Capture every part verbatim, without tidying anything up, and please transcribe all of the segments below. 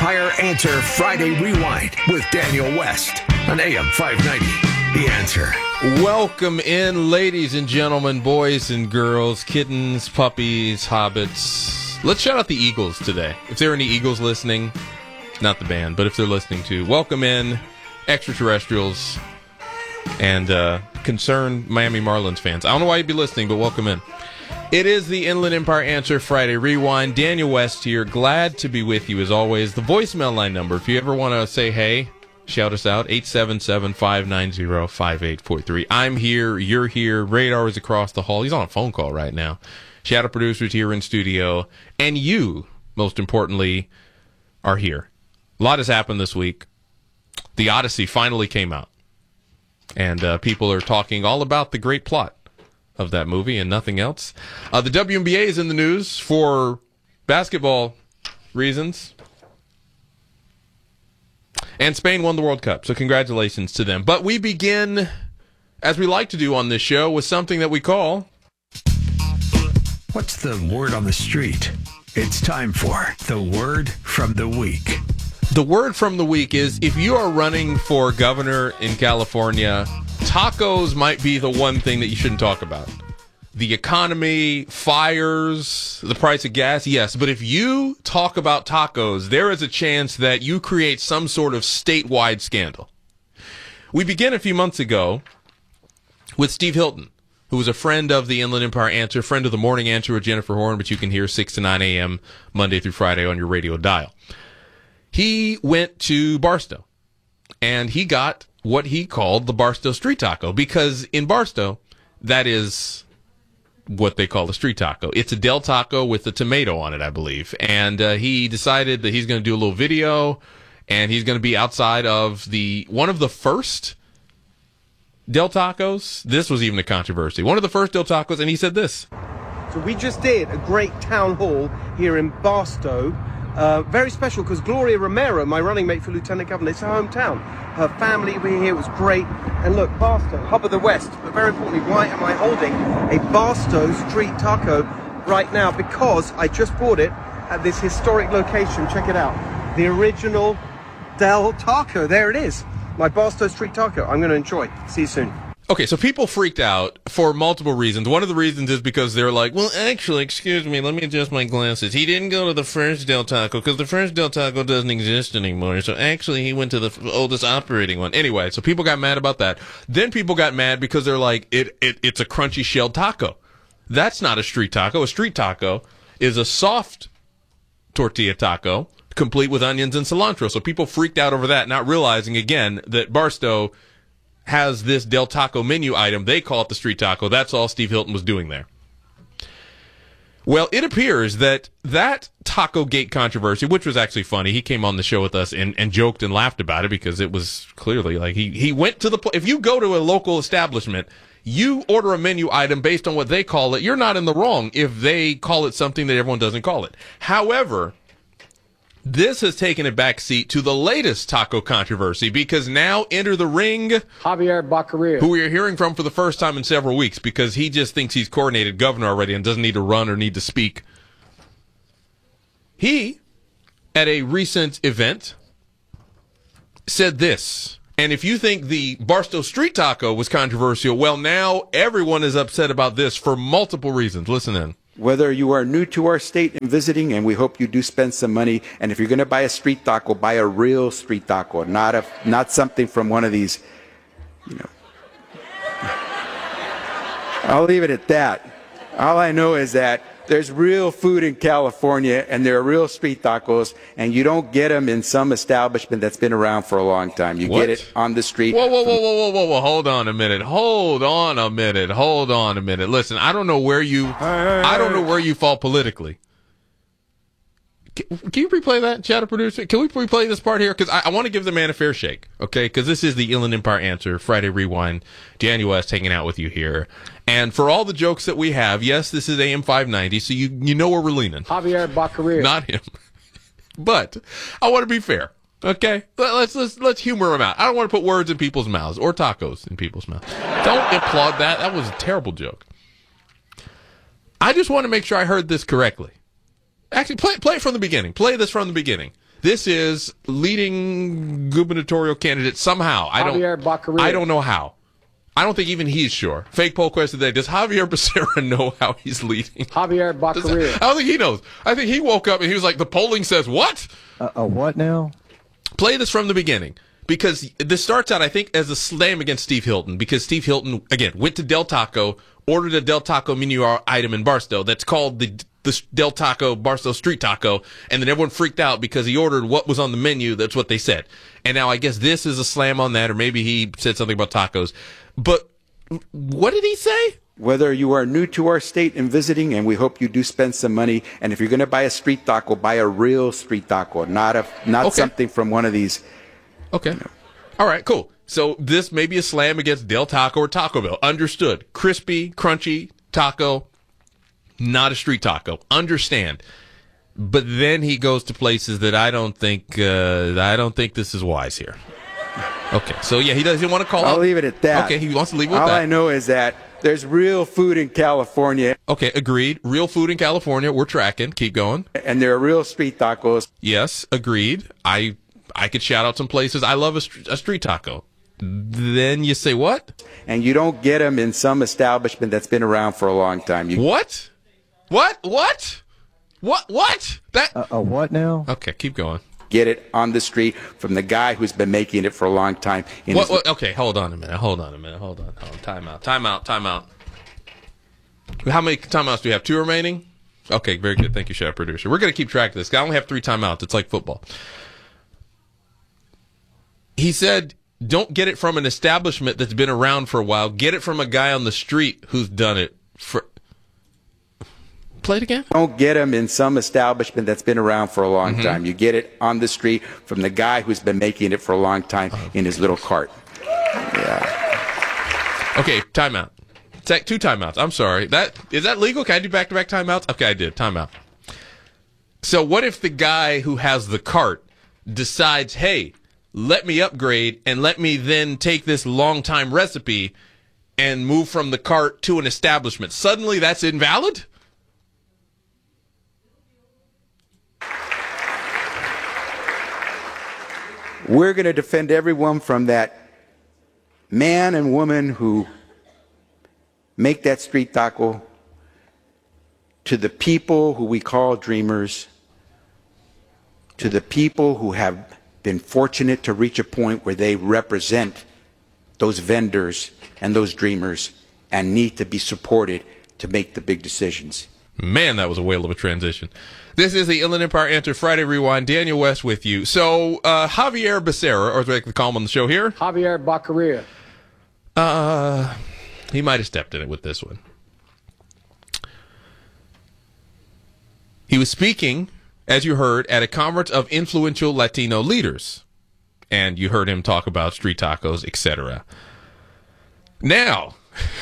Empire Answer Friday Rewind with Daniel West on A M five ninety. The Answer. Welcome in, ladies and gentlemen, boys and girls, kittens, puppies, hobbits. Let's shout out the Eagles today. If there are any Eagles listening, not the band, but if they're listening to, welcome in, extraterrestrials and uh, concerned Miami Marlins fans. I don't know why you'd be listening, but welcome in. It is the Inland Empire Answer Friday Rewind. Daniel West here. Glad to be with you as always. The voicemail line number, if you ever want to say hey, shout us out, eight seven seven, five nine zero, five eight four three. I'm here, you're here, Radar is across the hall. He's on a phone call right now. Shadow Producers here in studio. And you, most importantly, are here. A lot has happened this week. The Odyssey finally came out. And uh, people are talking all about the great plot of that movie and nothing else. Uh, the W N B A is in the news for basketball reasons. And Spain won the World Cup, so congratulations to them. But we begin, as we like to do on this show, with something that we call... What's the word on the street? It's time for the word from the week. The word from the week is, if you are running for governor in California, tacos might be the one thing that you shouldn't talk about. The economy, fires, the price of gas, yes. But if you talk about tacos, there is a chance that you create some sort of statewide scandal. We began a few months ago with Steve Hilton, who was a friend of the Inland Empire Answer, friend of the Morning Answer with Jennifer Horn, which you can hear six to nine a.m. Monday through Friday on your radio dial. He went to Barstow, and he got what he called the Barstow Street Taco, because in Barstow, that is what they call a street taco. It's a Del Taco with a tomato on it, I believe. And uh, he decided that he's going to do a little video, and he's going to be outside of the one of the first Del Tacos. This was even a controversy. One of the first Del Tacos, and he said this. So we just did a great town hall here in Barstow. Uh, very special because Gloria Romero, my running mate for Lieutenant Governor, it's her hometown. Her family were here, it was great. And look, Barstow, hub of the West. But very importantly, why am I holding a Barstow street taco right now? Because I just bought it at this historic location. Check it out. The original Del Taco. There it is. My Barstow street taco. I'm going to enjoy. See you soon. Okay, so people freaked out for multiple reasons. One of the reasons is because they're like, well, actually, excuse me, let me adjust my glasses. He didn't go to the first Del Taco because the first Del Taco doesn't exist anymore. So actually, he went to the oldest operating one. Anyway, so people got mad about that. Then people got mad because they're like, it, it it's a crunchy shelled taco. That's not a street taco. A street taco is a soft tortilla taco complete with onions and cilantro. So people freaked out over that, not realizing, again, that Barstow has this Del Taco menu item. They call it the street taco. That's all Steve Hilton was doing there. Well, it appears that that Taco Gate controversy, which was actually funny, he came on the show with us and, and joked and laughed about it because it was clearly like he, he went to the... If you go to a local establishment, you order a menu item based on what they call it, you're not in the wrong if they call it something that everyone doesn't call it. However, this has taken a backseat to the latest taco controversy because now enter the ring Javier Baccaria, who we are hearing from for the first time in several weeks because he just thinks he's coordinated governor already and doesn't need to run or need to speak. He, at a recent event, said this. And if you think the Barstow Street Taco was controversial, well, now everyone is upset about this for multiple reasons. Listen in. Whether you are new to our state and visiting, and we hope you do spend some money, and if you're going to buy a street taco, buy a real street taco, not a not something from one of these, you know. I'll leave it at that. All I know is that there's real food in California, and there are real street tacos, and you don't get them in some establishment that's been around for a long time. You What? get it on the street. Whoa, whoa, whoa, whoa, whoa, whoa, whoa! Hold on a minute. Hold on a minute. Hold on a minute. Listen, I don't know where you, I don't know where you fall politically. Can, can you replay that, Shadow Producer? Can we replay this part here? Because I, I want to give the man a fair shake, okay? Because this is the Inland Empire Answer Friday Rewind. Daniel West hanging out with you here. And for all the jokes that we have, yes, this is A M five ninety, so you you know where we're leaning. Javier Baccaria. Not him. But I want to be fair, okay? Let's let's let's humor him out. I don't want to put words in people's mouths or tacos in people's mouths. Don't applaud that. That was a terrible joke. I just want to make sure I heard this correctly. Actually, play play it from the beginning. Play this from the beginning. This is leading gubernatorial candidate somehow. I don't. Javier Baccaria. I don't know how. I don't think even he's sure. Fake poll question today. Does Javier Becerra know how he's leading? Javier Baccaria. I don't think he knows. I think he woke up and he was like, the polling says what? Uh, a what now? Play this from the beginning. Because this starts out, I think, as a slam against Steve Hilton. Because Steve Hilton, again, went to Del Taco, ordered a Del Taco menu item in Barstow that's called the, the Del Taco Barstow Street Taco. And then everyone freaked out because he ordered what was on the menu. That's what they said. And now I guess this is a slam on that, or maybe he said something about tacos. But what did he say? Whether you are new to our state and visiting, and we hope you do spend some money, and if you're going to buy a street taco, buy a real street taco, not a not Okay. something from one of these. Okay. You know. All right, cool. So this may be a slam against Del Taco or Taco Bell. Understood. Crispy, crunchy taco, not a street taco. Understand. But then he goes to places that I don't think uh, I don't think this is wise here. Okay, so yeah, he doesn't want to call I'll out. leave it at that. Okay, he wants to leave it with All that. I know is that there's real food in California. Okay, agreed. Real food in California. We're tracking. Keep going. And there are real street tacos. Yes, agreed. I I could shout out some places. I love a, st- a street taco. Then you say what? And you don't get them in some establishment that's been around for a long time. You What? What? What? What? What? That? A, a what now? Okay, keep going. get it on the street from the guy who's been making it for a long time. In What, his- what, okay, hold on a minute. Hold on a minute. Hold on. Hold on. Time out. Time out. Time out. How many timeouts do we have? Two remaining? Okay, very good. Thank you, chef producer. We're going to keep track of this. I only have three timeouts. It's like football. He said, don't get it from an establishment that's been around for a while. Get it from a guy on the street who's done it for... Play it again? Don't get them in some establishment that's been around for a long Mm-hmm. time. You get it on the street from the guy who's been making it for a long time in his little cart. Yeah. Okay, timeout. Take two timeouts. I'm sorry. That is that legal? Can I do back-to-back timeouts? Okay, I did. Timeout. So what if the guy who has the cart decides, hey, let me upgrade and let me then take this long-time recipe and move from the cart to an establishment? Suddenly that's invalid? We're going to defend everyone from that man and woman who make that street taco to the people who we call dreamers, to the people who have been fortunate to reach a point where they represent those vendors and those dreamers and need to be supported to make the big decisions. Man, that was a whale of a transition. This is the Inland Empire Answer Friday Rewind. Daniel West with you. So, uh, Javier Becerra, or as we like to call him on the show here. Javier Baccaria. Uh, he might have stepped in it with this one. He was speaking, as you heard, at a conference of influential Latino leaders. And you heard him talk about street tacos, et cetera. Now,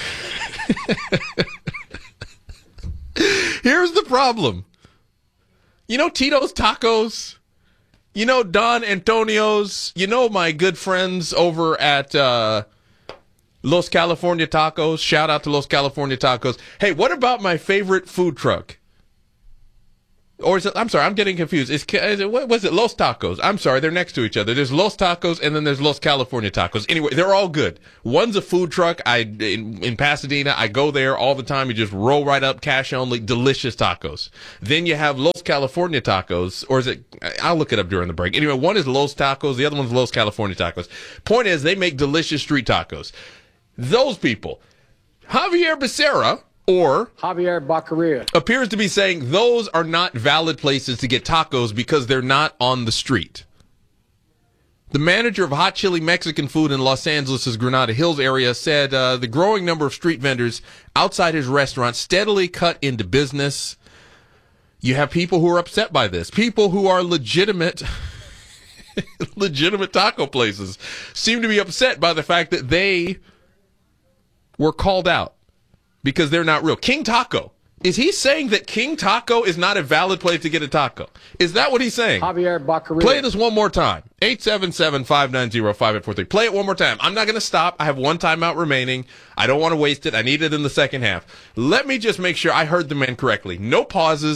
here's the problem. You know Tito's Tacos? You know Don Antonio's? You know my good friends over at uh, Los California Tacos? Shout out to Los California Tacos. Hey, what about my favorite food truck? Or is it, I'm sorry, I'm getting confused. Is, is it, what was it? Los Tacos. I'm sorry, they're next to each other. There's Los Tacos and then there's Los California Tacos. Anyway, they're all good. One's a food truck. I in, in Pasadena, I go there all the time. You just roll right up, cash only, delicious tacos. Then you have Los California Tacos, or is it? I'll look it up during the break. Anyway, one is Los Tacos, the other one's Los California Tacos. Point is, they make delicious street tacos. Those people, Javier Becerra, or Javier Baccaria. appears to be saying those are not valid places to get tacos because they're not on the street. The manager of Hot Chili Mexican food in Los Angeles' Granada Hills area said uh, the growing number of street vendors outside his restaurant steadily cut into business. You have people who are upset by this. People who are legitimate, legitimate taco places seem to be upset by the fact that they were called out. Because they're not real. King Taco. Is he saying that King Taco is not a valid place to get a taco? Is that what he's saying? Javier Baccaria. Play this one more time. eight seven seven, five nine zero, five eight four three. Play it one more time. I'm not going to stop. I have one timeout remaining. I don't want to waste it. I need it in the second half. Let me just make sure I heard the man correctly. No pauses.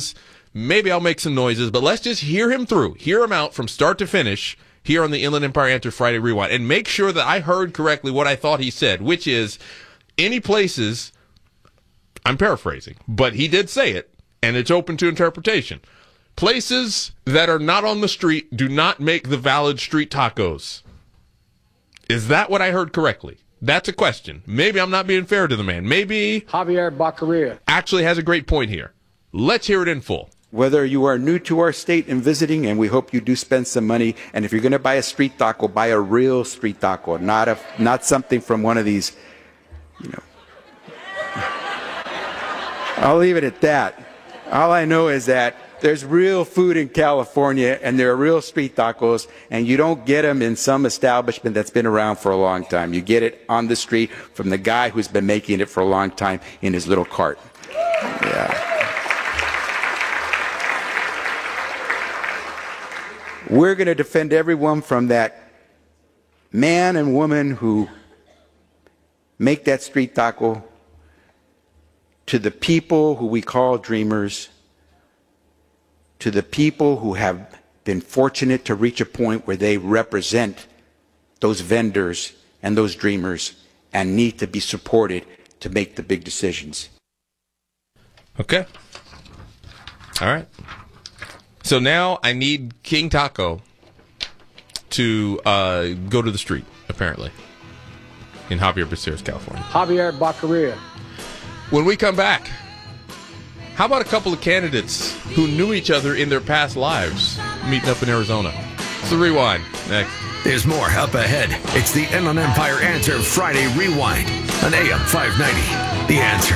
maybe I'll make some noises, but let's just hear him through, hear him out from start to finish here on the Inland Empire Answer Friday Rewind, and make sure that I heard correctly what I thought he said, which is any places, I'm paraphrasing, but he did say it, and it's open to interpretation. Places that are not on the street do not make the valid street tacos. Is that what I heard correctly? That's a question. Maybe I'm not being fair to the man. Maybe Javier Baccaria actually has a great point here. Let's hear it in full. Whether you are new to our state and visiting, and we hope you do spend some money, and if you're going to buy a street taco, buy a real street taco, not a not something from one of these, you know. I'll leave it at that. All I know is that there's real food in California, and there are real street tacos, and you don't get them in some establishment that's been around for a long time. You get it on the street from the guy who's been making it for a long time in his little cart. Yeah. We're going to defend everyone from that man and woman who make that street taco to the people who we call dreamers, to the people who have been fortunate to reach a point where they represent those vendors and those dreamers and need to be supported to make the big decisions. Okay. All right. So now I need King Taco to uh, go to the street, apparently, in Javier Becerra's California. Javier Baccaria. When we come back, how about a couple of candidates who knew each other in their past lives meeting up in Arizona? It's the Rewind. Next. There's more up ahead. It's the Inland Empire Answer Friday Rewind on A M five ninety. The Answer.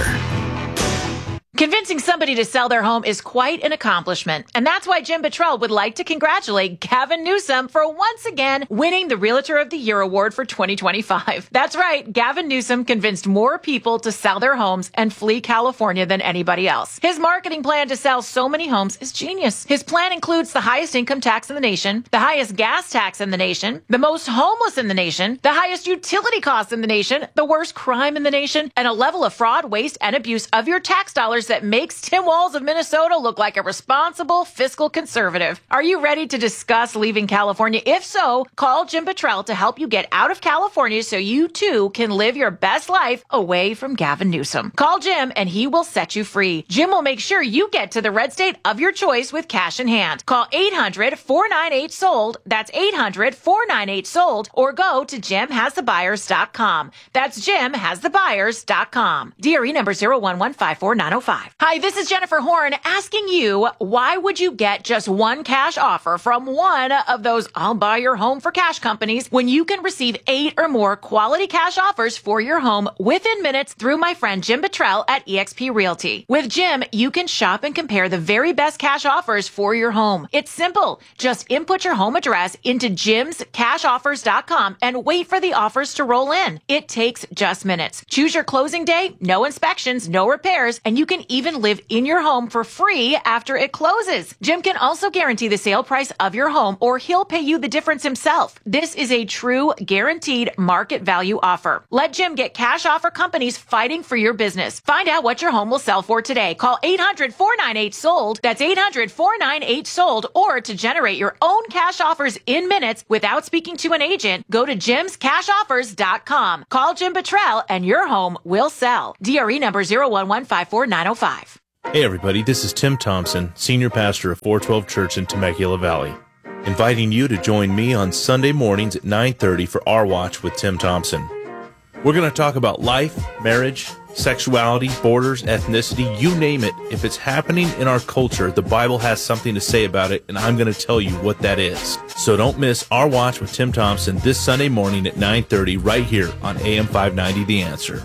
Convincing somebody to sell their home is quite an accomplishment, and that's why Jim Buttrell would like to congratulate Gavin Newsom for once again winning the Realtor of the Year award for twenty twenty-five. That's right, Gavin Newsom convinced more people to sell their homes and flee California than anybody else. His marketing plan to sell so many homes is genius. His plan includes the highest income tax in the nation, the highest gas tax in the nation, the most homeless in the nation, the highest utility costs in the nation, the worst crime in the nation, and a level of fraud, waste, and abuse of your tax dollars that makes Tim Walz of Minnesota look like a responsible fiscal conservative. Are you ready to discuss leaving California? If so, call Jim Buttrell to help you get out of California so you too can live your best life away from Gavin Newsom. Call Jim and he will set you free. Jim will make sure you get to the red state of your choice with cash in hand. Call eight hundred, four nine eight, sold. That's eight hundred, four nine eight, sold. Or go to jim has the buyers dot com. That's jim has the buyers dot com. D R E number zero one one five four nine zero five. Hi, this is Jennifer Horn asking you, why would you get just one cash offer from one of those I'll buy your home for cash companies when you can receive eight or more quality cash offers for your home within minutes through my friend Jim Buttrell at eXp Realty. With Jim, you can shop and compare the very best cash offers for your home. It's simple. Just input your home address into jims cash offers dot com and wait for the offers to roll in. It takes just minutes. Choose your closing day, no inspections, no repairs, and you can even live in your home for free after it closes. Jim can also guarantee the sale price of your home, or he'll pay you the difference himself. This is a true guaranteed market value offer. Let Jim get cash offer companies fighting for your business. Find out what your home will sell for today. Call eight hundred, four nine eight, sold. That's eight hundred, four nine eight, sold. Or to generate your own cash offers in minutes without speaking to an agent, go to jims cash offers dot com. Call Jim Buttrell and your home will sell. D R E number zero one one five four nine zero five. Hey everybody, this is Tim Thompson, Senior Pastor of four twelve Church in Temecula Valley, inviting you to join me on Sunday mornings at nine thirty for Our Watch with Tim Thompson. We're going to talk about life, marriage, sexuality, borders, ethnicity, you name it. If it's happening in our culture, the Bible has something to say about it, and I'm going to tell you what that is. So don't miss Our Watch with Tim Thompson this Sunday morning at nine thirty right here on A M five ninety The Answer.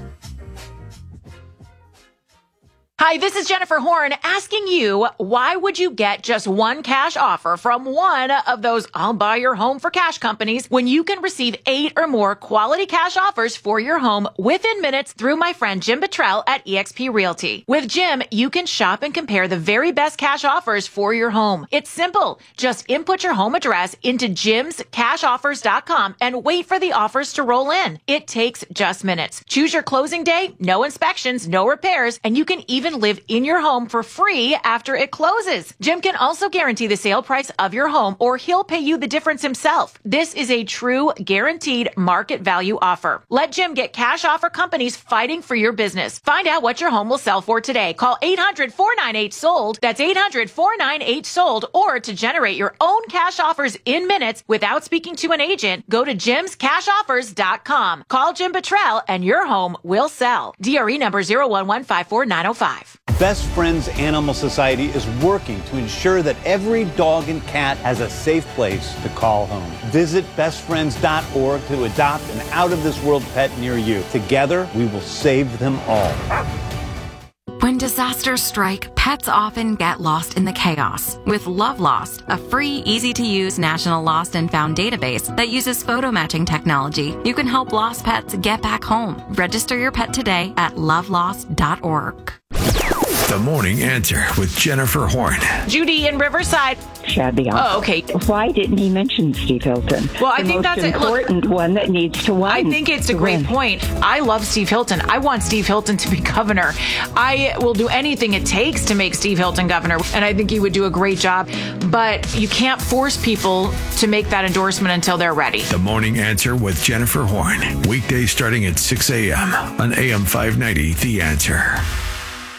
Hi, this is Jennifer Horn asking you, why would you get just one cash offer from one of those I'll buy your home for cash companies when you can receive eight or more quality cash offers for your home within minutes through my friend Jim Buttrell at eXp Realty. With Jim, you can shop and compare the very best cash offers for your home. It's simple. Just input your home address into jims cash offers dot com and wait for the offers to roll in. It takes just minutes. Choose your closing day, no inspections, no repairs, and you can even even live in your home for free after it closes. Jim can also guarantee the sale price of your home, or he'll pay you the difference himself. This is a true guaranteed market value offer. Let Jim get cash offer companies fighting for your business. Find out what your home will sell for today. Call eight hundred, four nine eight, sold. That's eight hundred, four nine eight, sold. Or to generate your own cash offers in minutes without speaking to an agent, go to jims cash offers dot com. Call Jim Buttrell and your home will sell. D R E number zero one one five four nine zero five. Best Friends Animal Society is working to ensure that every dog and cat has a safe place to call home. Visit best friends dot org to adopt an out-of-this-world pet near you. Together, we will save them all. When disasters strike, pets often get lost in the chaos. With Love Lost, a free, easy-to-use national lost and found database that uses photo matching technology, you can help lost pets get back home. Register your pet today at love lost dot org. The Morning Answer with Jennifer Horn. Judy in Riverside. Shabby. Oh, okay. Why didn't he mention Steve Hilton? Well, I the think most that's a, important look, one that needs to win. I think it's a great win. point. I love Steve Hilton. I want Steve Hilton to be governor. I will do anything it takes to make Steve Hilton governor, and I think he would do a great job. But you can't force people to make that endorsement until they're ready. The Morning Answer with Jennifer Horn. Weekdays starting at six a.m. on A M five ninety, The Answer.